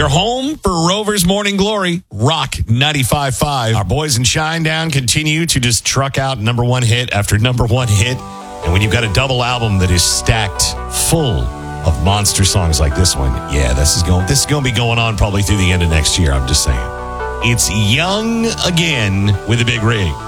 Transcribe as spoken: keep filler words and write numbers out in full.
Your home for Rover's Morning Glory, Rock ninety-five point five. Our boys in Shinedown continue to just truck out number one hit after number one hit. And when you've got a double album that is stacked full of monster songs like this one, yeah, this is going this is going to be going on probably through the end of next year. I'm just saying. It's Young Again with a Big Rig.